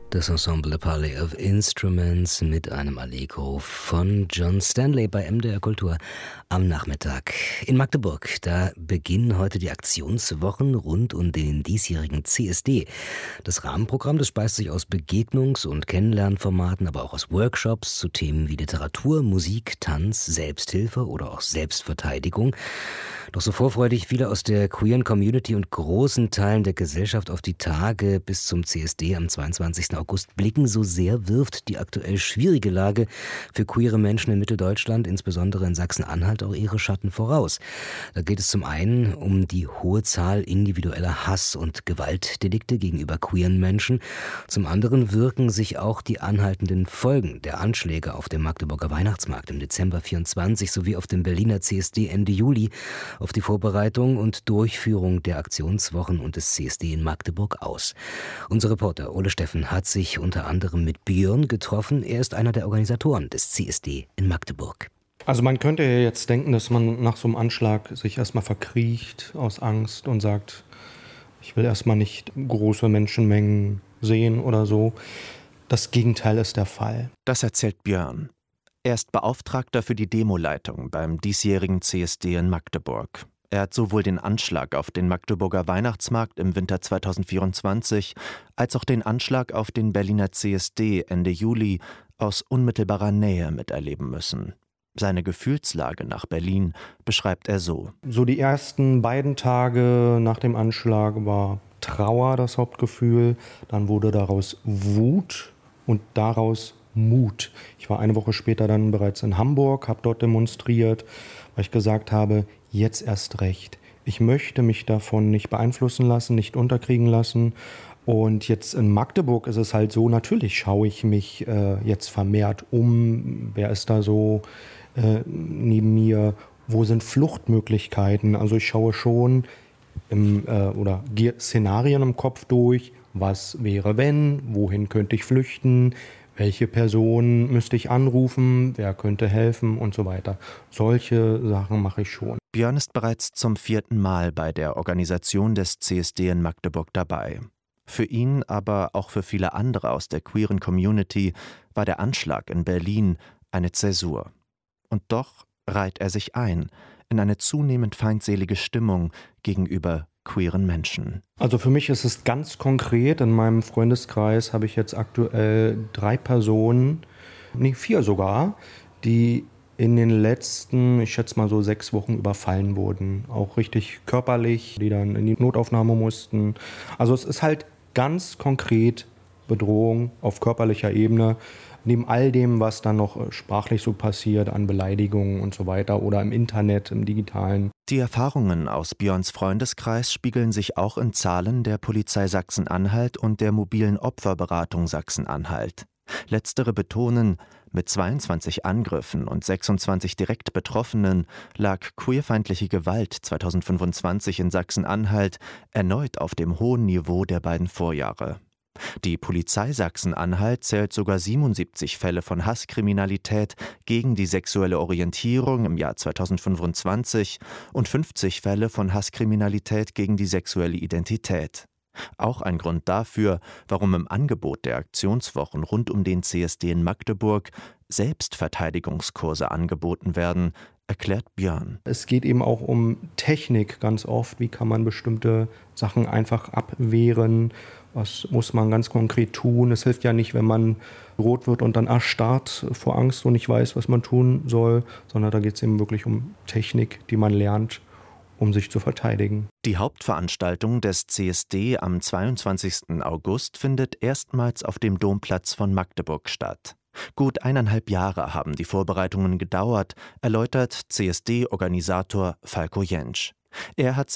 Das Ensemble A Parley of Instruments mit einem Allegro von John Stanley bei MDR Kultur am Nachmittag. In Magdeburg, da beginnen heute die Aktionswochen rund um den diesjährigen CSD. Das Rahmenprogramm, das speist sich aus Begegnungs- und Kennenlernformaten, aber auch aus Workshops zu Themen wie Literatur, Musik, Tanz, Selbsthilfe oder auch Selbstverteidigung. Doch so vorfreudig viele aus der queeren Community und großen Teilen der Gesellschaft auf die Tage bis zum CSD am 22. August blicken, so sehr wirft die aktuell schwierige Lage für queere Menschen in Mitteldeutschland, insbesondere in Sachsen-Anhalt, auch ihre Schatten voraus. Da geht es zum einen um die hohe Zahl individueller Hass- und Gewaltdelikte gegenüber queeren Menschen. Zum anderen wirken sich auch die anhaltenden Folgen der Anschläge auf dem Magdeburger Weihnachtsmarkt im Dezember 24 sowie auf dem Berliner CSD Ende Juli auf die Vorbereitung und Durchführung der Aktionswochen und des CSD in Magdeburg aus. Unser Reporter Ole Steffen hat sich unter anderem mit Björn getroffen. Er ist einer der Organisatoren des CSD in Magdeburg. Also man könnte ja jetzt denken, dass man nach so einem Anschlag sich erstmal verkriecht aus Angst und sagt, ich will erstmal nicht große Menschenmengen sehen oder so. Das Gegenteil ist der Fall. Das erzählt Björn. Er ist Beauftragter für die Demoleitung beim diesjährigen CSD in Magdeburg. Er hat sowohl den Anschlag auf den Magdeburger Weihnachtsmarkt im Winter 2024 als auch den Anschlag auf den Berliner CSD Ende Juli aus unmittelbarer Nähe miterleben müssen. Seine Gefühlslage nach Berlin beschreibt er so. So die ersten beiden Tage nach dem Anschlag war Trauer das Hauptgefühl, dann wurde daraus Wut und daraus Mut. Ich war eine Woche später dann bereits in Hamburg, habe dort demonstriert, weil ich gesagt habe, jetzt erst recht. Ich möchte mich davon nicht beeinflussen lassen, nicht unterkriegen lassen. Und jetzt in Magdeburg ist es halt so, natürlich schaue ich mich jetzt vermehrt um. Wer ist da so neben mir? Wo sind Fluchtmöglichkeiten? Also ich schaue schon oder gehe Szenarien im Kopf durch. Was wäre wenn? Wohin könnte ich flüchten? Welche Person müsste ich anrufen? Wer könnte helfen? Und so weiter. Solche Sachen mache ich schon. Björn ist bereits zum 4. Mal bei der Organisation des CSD in Magdeburg dabei. Für ihn, aber auch für viele andere aus der queeren Community, war der Anschlag in Berlin eine Zäsur. Und doch reiht er sich ein in eine zunehmend feindselige Stimmung gegenüber queeren Menschen. Also für mich ist es ganz konkret, in meinem Freundeskreis habe ich jetzt aktuell 3 Personen, 4 sogar, die in den letzten, ich schätze mal so 6 Wochen überfallen wurden. Auch richtig körperlich, die dann in die Notaufnahme mussten. Also es ist halt ganz konkret Bedrohung auf körperlicher Ebene. Neben all dem, was dann noch sprachlich so passiert, an Beleidigungen und so weiter oder im Internet, im Digitalen. Die Erfahrungen aus Björns Freundeskreis spiegeln sich auch in Zahlen der Polizei Sachsen-Anhalt und der mobilen Opferberatung Sachsen-Anhalt. Letztere betonen, mit 22 Angriffen und 26 direkt Betroffenen lag queerfeindliche Gewalt 2025 in Sachsen-Anhalt erneut auf dem hohen Niveau der beiden Vorjahre. Die Polizei Sachsen-Anhalt zählt sogar 77 Fälle von Hasskriminalität gegen die sexuelle Orientierung im Jahr 2025 und 50 Fälle von Hasskriminalität gegen die sexuelle Identität. Auch ein Grund dafür, warum im Angebot der Aktionswochen rund um den CSD in Magdeburg Selbstverteidigungskurse angeboten werden, erklärt Björn. Es geht eben auch um Technik ganz oft. Wie kann man bestimmte Sachen einfach abwehren? Was muss man ganz konkret tun? Es hilft ja nicht, wenn man rot wird und dann erstarrt vor Angst und nicht weiß, was man tun soll, sondern da geht es eben wirklich um Technik, die man lernt, um sich zu verteidigen. Die Hauptveranstaltung des CSD am 22. August findet erstmals auf dem Domplatz von Magdeburg statt. Gut 1,5 Jahre haben die Vorbereitungen gedauert, erläutert CSD-Organisator Falko Jentsch. Er hat